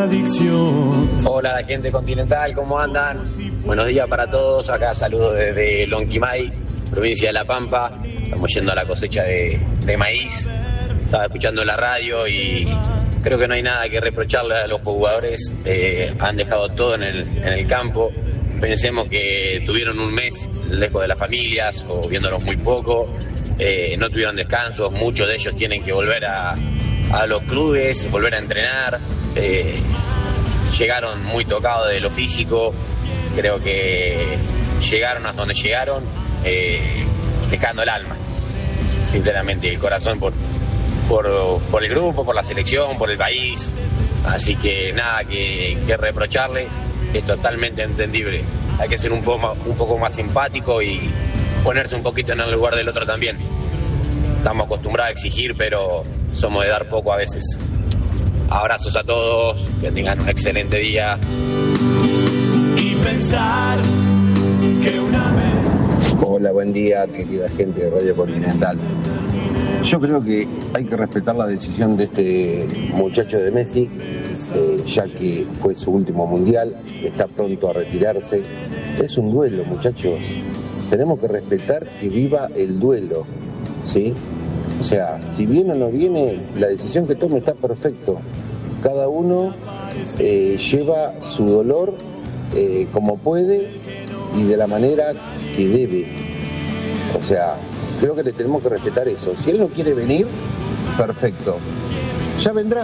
adicción. Hola, la gente continental, ¿cómo andan? Buenos días para todos, acá saludos desde Lonquimay, provincia de La Pampa. Estamos yendo a la cosecha de maíz. Estaba escuchando la radio y creo que no hay nada que reprocharle a los jugadores. Han dejado todo en el campo. Pensemos que tuvieron un mes lejos de las familias o viéndolos muy poco. No tuvieron descansos, muchos de ellos tienen que volver a los clubes, volver a entrenar. Llegaron muy tocados de lo físico. Creo que llegaron hasta donde llegaron, dejando el alma, sinceramente, el corazón por el grupo, por la selección, por el país. Así que nada que reprocharle, es totalmente entendible. Hay que ser un poco más empático y ponerse un poquito en el lugar del otro también. Estamos acostumbrados a exigir, pero somos de dar poco a veces. Abrazos a todos, que tengan un excelente día. Y pensar que una vez... Hola, buen día, querida gente de Radio Continental. Yo creo que hay que respetar la decisión de este muchacho de Messi, ya que fue su último mundial, está pronto a retirarse. Es un duelo, muchachos. Tenemos que respetar que viva el duelo, ¿sí? O sea, si viene o no viene, la decisión que tome está perfecto. Cada uno lleva su dolor como puede y de la manera que debe. O sea, creo que le tenemos que respetar eso. Si él no quiere venir, perfecto. Ya vendrá.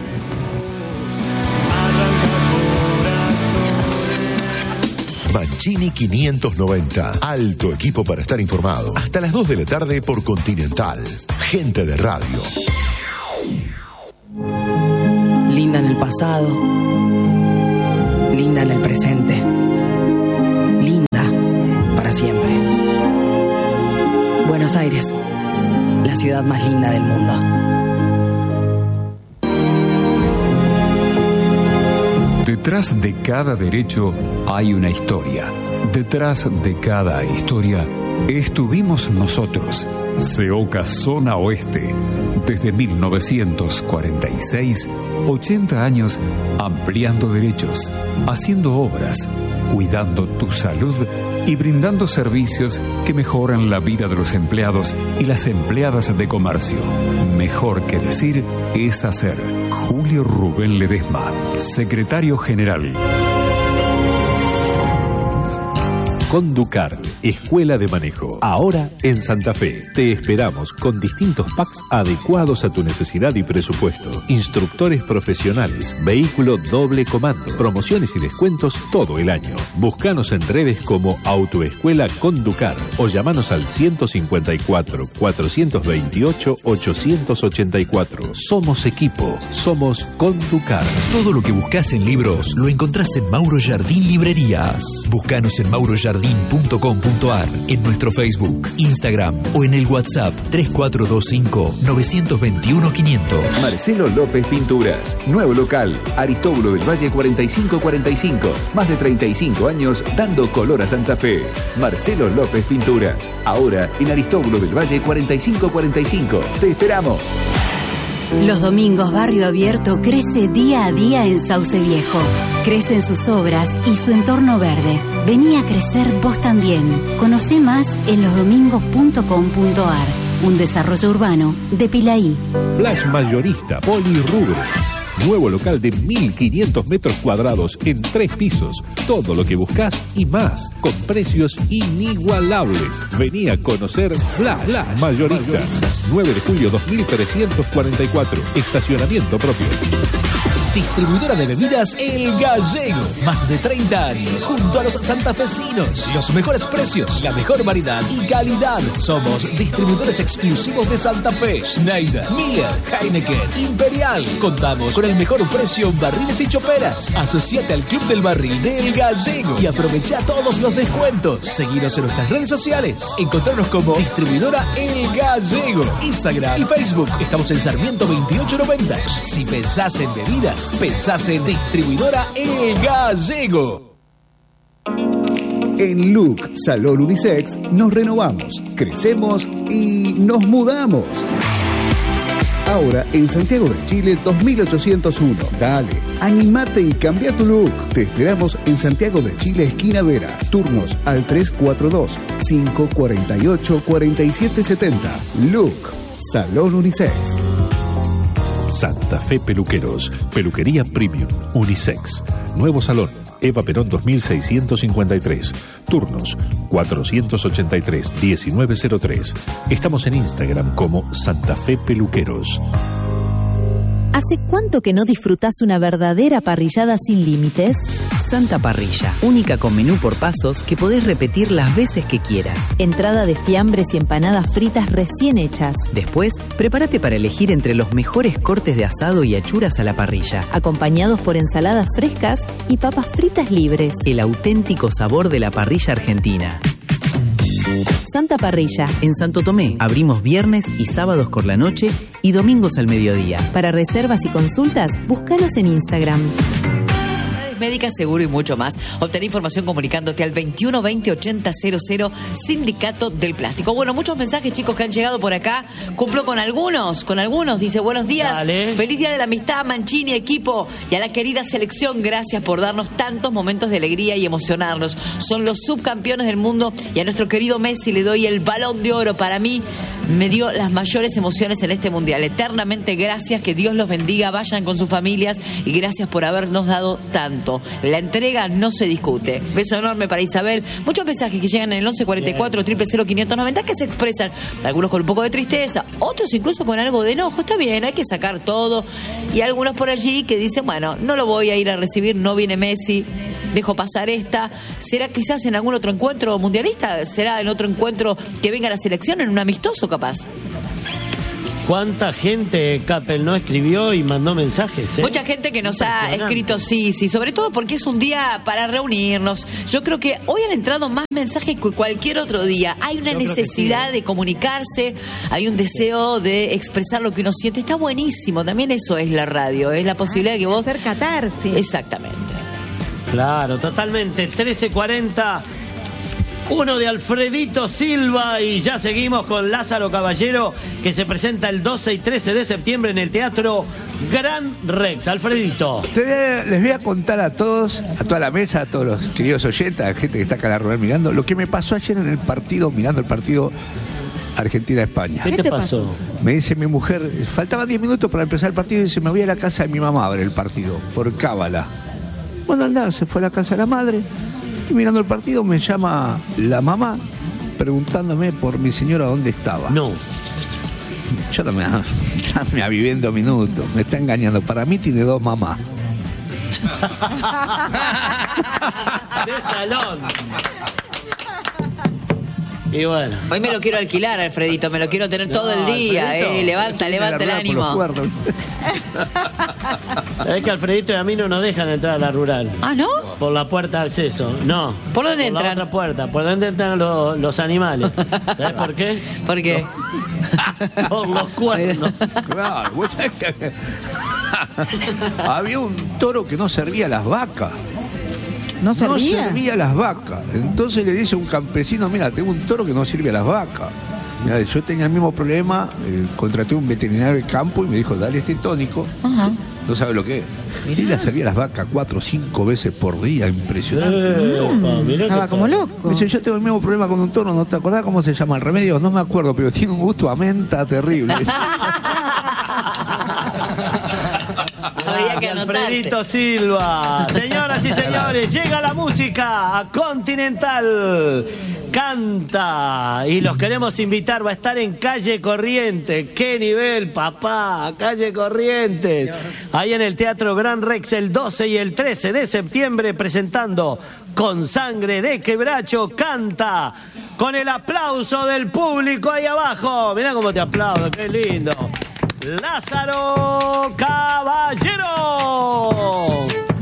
Mancini 590. Alto equipo para estar informado. Hasta las 2 de la tarde por Continental. Gente de radio. Linda en el pasado. Linda en el presente. Linda para siempre. Buenos Aires, la ciudad más linda del mundo. Detrás de cada derecho hay una historia. Detrás de cada historia estuvimos nosotros. CEOCA Zona Oeste. Desde 1946, 80 años ampliando derechos, haciendo obras, cuidando tu salud y brindando servicios que mejoran la vida de los empleados y las empleadas de comercio. Mejor que decir es hacer. Julio Rubén Ledesma, secretario general. Conducar, Escuela de Manejo. Ahora en Santa Fe. Te esperamos con distintos packs adecuados a tu necesidad y presupuesto. Instructores profesionales, vehículo doble comando, promociones y descuentos todo el año. Búscanos en redes como Autoescuela Conducar o llamanos al 154-428-884. Somos equipo, somos Conducar. Todo lo que buscas en libros lo encontrás en Mauro Jardín Librerías. Búscanos en maurojardín.com.ar, en nuestro Facebook, Instagram o en el WhatsApp 3425-921-500. Marcelo López Pinturas, nuevo local, Aristóbulo del Valle 4545, más de 35 años dando color a Santa Fe. Marcelo López Pinturas, ahora en Aristóbulo del Valle 4545. ¡Te esperamos! Los domingos Barrio Abierto crece día a día en Sauce Viejo. Crecen sus obras y su entorno verde. Vení a crecer vos también. Conocé más en losdomingos.com.ar. Un desarrollo urbano de Pilaí. Flash Mayorista Polirrubro. Nuevo local de 1.500 metros cuadrados en 3 pisos. Todo lo que buscas y más, con precios inigualables. Vení a conocer Flash Mayorista. 9 de julio 2344. Estacionamiento propio. Distribuidora de bebidas El Gallego. Más de 30 años junto a los santafesinos. Los mejores precios, la mejor variedad y calidad. Somos distribuidores exclusivos de Santa Fe. Schneider, Miller, Heineken, Imperial. Contamos con el mejor precio en barriles y choperas. Asociate al Club del Barril de El Gallego y aprovecha todos los descuentos. Seguinos en nuestras redes sociales. Encontrarnos como Distribuidora El Gallego. Instagram y Facebook. Estamos en Sarmiento 2890. Si pensás en bebidas, pensás en Distribuidora El Gallego. En Look Salón Unisex nos renovamos, crecemos y nos mudamos. Ahora en Santiago de Chile 2801. Dale, animate y cambia tu look. Te esperamos en Santiago de Chile, esquina Vera. Turnos al 342-548-4770. Look, Salón Unisex. Santa Fe Peluqueros, peluquería premium, unisex. Nuevo salón, Eva Perón 2653. Turnos 483-1903. Estamos en Instagram como Santa Fe Peluqueros. ¿Hace cuánto que no disfrutás una verdadera parrillada sin límites? Santa Parrilla, única con menú por pasos que podés repetir las veces que quieras. Entrada de fiambres y empanadas fritas recién hechas. Después, prepárate para elegir entre los mejores cortes de asado y achuras a la parrilla, acompañados por ensaladas frescas y papas fritas libres. El auténtico sabor de la parrilla argentina. Santa Parrilla. En Santo Tomé, abrimos viernes y sábados por la noche y domingos al mediodía. Para reservas y consultas, búscanos en Instagram. Médica, seguro y mucho más. Obtener información comunicándote al 21 20 80 00, Sindicato del Plástico. Bueno, muchos mensajes, chicos, que han llegado por acá. Cumplo con algunos. Dice, buenos días. Dale. Feliz día de la amistad, Mancini, equipo. Y a la querida selección, gracias por darnos tantos momentos de alegría y emocionarnos. Son los subcampeones del mundo. Y a nuestro querido Messi le doy el Balón de Oro. Para mí, me dio las mayores emociones en este mundial. Eternamente gracias, que Dios los bendiga, vayan con sus familias y gracias por habernos dado tanto. La entrega no se discute. Beso enorme para Isabel. Muchos mensajes que llegan en el 1144 000 590 que se expresan, algunos con un poco de tristeza, otros incluso con algo de enojo. Está bien, hay que sacar todo. Y algunos por allí que dicen, bueno, no lo voy a ir a recibir, no viene Messi, dejo pasar esta. ¿Será quizás en algún otro encuentro mundialista? ¿Será en otro encuentro que venga la selección, en un amistoso capaz? ¿Cuánta gente, Capel, no escribió y mandó mensajes? Mucha gente que nos ha escrito, sí, sobre todo porque es un día para reunirnos. Yo creo que hoy han entrado más mensajes que cualquier otro día. Hay una necesidad de comunicarse, hay un deseo de expresar lo que uno siente. Está buenísimo, también eso es la radio, es la posibilidad de que vos... hacer catarsis. Exactamente. Claro, totalmente. 13:40. Uno de Alfredito Silva y ya seguimos con Lázaro Caballero, que se presenta el 12 y 13 de septiembre en el Teatro Gran Rex. Alfredito. Les voy a contar a todos, a toda la mesa, a todos los queridos oyentes, a la gente que está acá en la rueda mirando, lo que me pasó ayer en el partido, mirando el partido Argentina-España. ¿Qué te pasó? Me dice mi mujer, faltaban 10 minutos para empezar el partido y dice, me voy a la casa de mi mamá a ver el partido, por cábala. Bueno, andá, se fue a la casa de la madre. Y mirando el partido me llama la mamá preguntándome por mi señora dónde estaba. No. Yo no me avivé en 2 minutos. Me está engañando. Para mí tiene 2 mamás. De salón. Y bueno. Hoy me lo quiero alquilar, Alfredito. Me lo quiero tener todo el día. Levanta el ánimo. Sabés que Alfredito y a mí no nos dejan entrar a la rural. ¿Ah, no? Por la puerta de acceso. No. ¿Por dónde entran? Por la otra puerta. Por donde entran los animales. ¿Sabés por qué? ¿Por qué? Por los cuernos. Claro, vos sabés que había un toro que no servía a las vacas. ¿No servía? No servía a las vacas. Entonces le dice un campesino, mira, tengo un toro que no sirve a las vacas. Mirá, yo tenía el mismo problema, contraté un veterinario de campo y me dijo, dale este tónico. Ajá. No sabe lo que es. Y la servía a las vacas 4 o 5 veces por día, impresionante. Estaba como loco. Me dice, yo tengo el mismo problema con un toro, ¿no te acordás cómo se llama el remedio? No me acuerdo, pero tiene un gusto a menta terrible. Alfredito Silva. Señoras y señores, llega la música a Continental. Canta. Y los queremos invitar. Va a estar en Calle Corrientes. ¡Qué nivel, papá! Calle Corrientes. Ahí en el Teatro Gran Rex el 12 y el 13 de septiembre presentando Con Sangre de Quebracho. Canta. Con el aplauso del público ahí abajo. Mirá cómo te aplaudo. ¡Qué lindo! Lázaro Caballero.